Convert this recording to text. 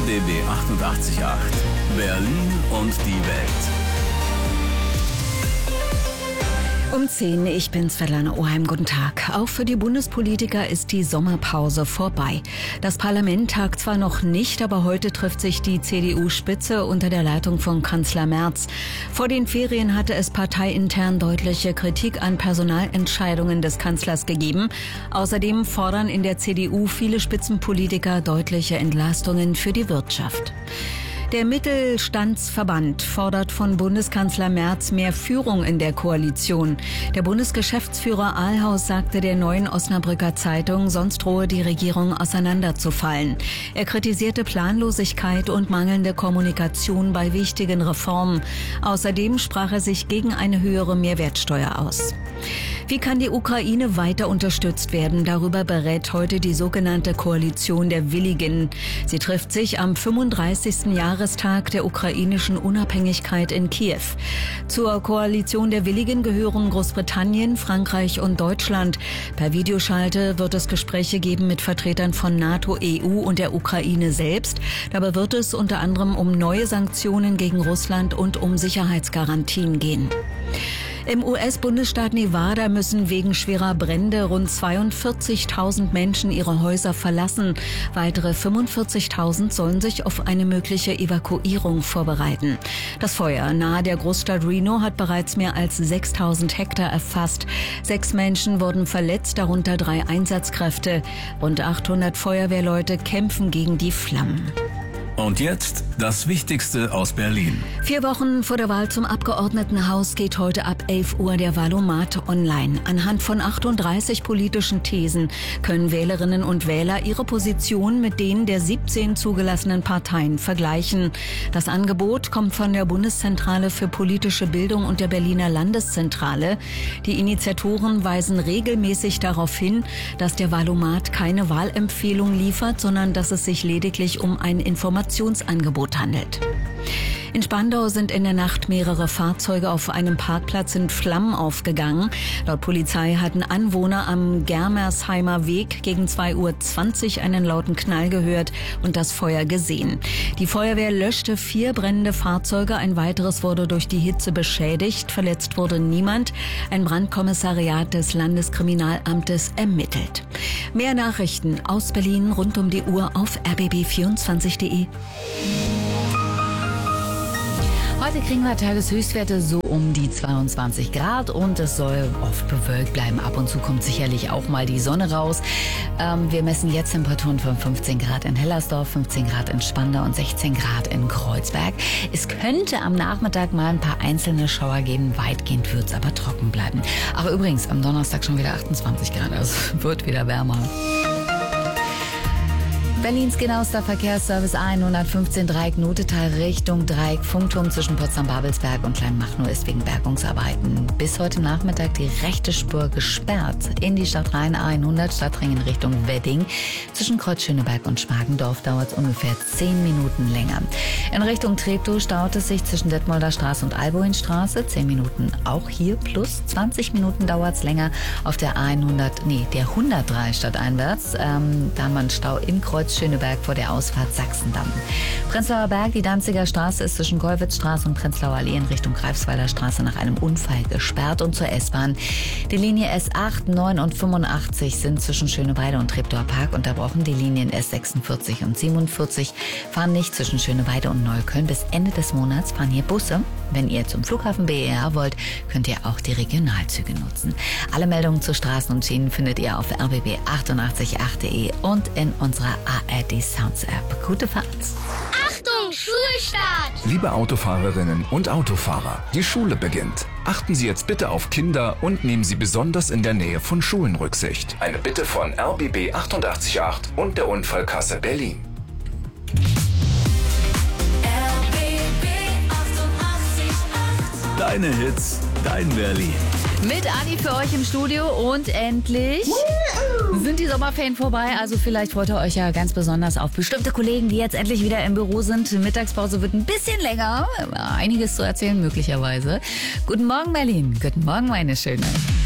RBB 88.8 Berlin und die Welt. Um 10, ich bin Svetlana Oheim, guten Tag. Auch für die Bundespolitiker ist die Sommerpause vorbei. Das Parlament tagt zwar noch nicht, aber heute trifft sich die CDU-Spitze unter der Leitung von Kanzler Merz. Vor den Ferien hatte es parteiintern deutliche Kritik an Personalentscheidungen des Kanzlers gegeben. Außerdem fordern in der CDU viele Spitzenpolitiker deutliche Entlastungen für die Wirtschaft. Der Mittelstandsverband fordert von Bundeskanzler Merz mehr Führung in der Koalition. Der Bundesgeschäftsführer Ahlhaus sagte der Neuen Osnabrücker Zeitung, sonst drohe die Regierung auseinanderzufallen. Er kritisierte Planlosigkeit und mangelnde Kommunikation bei wichtigen Reformen. Außerdem sprach er sich gegen eine höhere Mehrwertsteuer aus. Wie kann die Ukraine weiter unterstützt werden? Darüber berät heute die sogenannte Koalition der Willigen. Sie trifft sich am 35. Jahrestag der ukrainischen Unabhängigkeit in Kiew. Zur Koalition der Willigen gehören Großbritannien, Frankreich und Deutschland. Per Videoschalte wird es Gespräche geben mit Vertretern von NATO, EU und der Ukraine selbst. Dabei wird es unter anderem um neue Sanktionen gegen Russland und um Sicherheitsgarantien gehen. Im US-Bundesstaat Nevada müssen wegen schwerer Brände rund 42.000 Menschen ihre Häuser verlassen. Weitere 45.000 sollen sich auf eine mögliche Evakuierung vorbereiten. Das Feuer nahe der Großstadt Reno hat bereits mehr als 6.000 Hektar erfasst. 6 Menschen wurden verletzt, darunter 3 Einsatzkräfte. Rund 800 Feuerwehrleute kämpfen gegen die Flammen. Und jetzt das Wichtigste aus Berlin. 4 Wochen vor der Wahl zum Abgeordnetenhaus geht heute ab 11 Uhr der Wahlomat online. Anhand von 38 politischen Thesen können Wählerinnen und Wähler ihre Position mit denen der 17 zugelassenen Parteien vergleichen. Das Angebot kommt von der Bundeszentrale für politische Bildung und der Berliner Landeszentrale. Die Initiatoren weisen regelmäßig darauf hin, dass der Wahlomat keine Wahlempfehlung liefert, sondern dass es sich lediglich um ein Informationsangebot handelt. In Spandau sind in der Nacht mehrere Fahrzeuge auf einem Parkplatz in Flammen aufgegangen. Laut Polizei hatten Anwohner am Germersheimer Weg gegen 2:20 Uhr einen lauten Knall gehört und das Feuer gesehen. Die Feuerwehr löschte 4 brennende Fahrzeuge, ein weiteres wurde durch die Hitze beschädigt. Verletzt wurde niemand. Ein Brandkommissariat des Landeskriminalamtes ermittelt. Mehr Nachrichten aus Berlin rund um die Uhr auf rbb24.de. Heute kriegen wir Tageshöchstwerte so um die 22 Grad und es soll oft bewölkt bleiben. Ab und zu kommt sicherlich auch mal die Sonne raus. Wir messen jetzt Temperaturen von 15 Grad in Hellersdorf, 15 Grad in Spandau und 16 Grad in Kreuzberg. Es könnte am Nachmittag mal ein paar einzelne Schauer geben. Weitgehend wird es aber trocken bleiben. Ach übrigens, am Donnerstag schon wieder 28 Grad. Also wird wieder wärmer. Berlins genauester Verkehrsservice A115 Dreieck Notetal Richtung Dreieck Funkturm zwischen Potsdam-Babelsberg und Kleinmachnow ist wegen Bergungsarbeiten bis heute Nachmittag die rechte Spur gesperrt. In die Stadt Rhein A100 Stadtring in Richtung Wedding. Zwischen Kreuz Schöneberg und Schmargendorf dauert es ungefähr 10 Minuten länger. In Richtung Treptow staut es sich zwischen Detmolder Straße und Alboinstraße. 10 Minuten auch hier plus 20 Minuten dauert es länger auf der der 103 stadteinwärts. Da haben wir einen Stau in Kreuz Schöneberg vor der Ausfahrt Sachsendamm. Prenzlauer Berg, die Danziger Straße ist zwischen Gollwitzstraße und Prenzlauer Allee in Richtung Greifswalder Straße nach einem Unfall gesperrt und zur S-Bahn. Die Linie S8, 9 und 85 sind zwischen Schöneweide und Treptower Park unterbrochen. Die Linien S46 und 47 fahren nicht zwischen Schöneweide und Neukölln. Bis Ende des Monats fahren hier Busse. Wenn ihr zum Flughafen BER wollt, könnt ihr auch die Regionalzüge nutzen. Alle Meldungen zu Straßen und Schienen findet ihr auf rbb888.de und in unserer ARD Sounds App. Gute Fahrt! Achtung, Schulstart! Liebe Autofahrerinnen und Autofahrer, die Schule beginnt. Achten Sie jetzt bitte auf Kinder und nehmen Sie besonders in der Nähe von Schulen Rücksicht. Eine Bitte von RBB 88.8 und der Unfallkasse Berlin. Deine Hits, dein Berlin. Mit Adi für euch im Studio und endlich sind die Sommerferien vorbei. Also vielleicht freut ihr euch ja ganz besonders auf bestimmte Kollegen, die jetzt endlich wieder im Büro sind. Mittagspause wird ein bisschen länger. Einiges zu erzählen möglicherweise. Guten Morgen Berlin. Guten Morgen meine Schöne.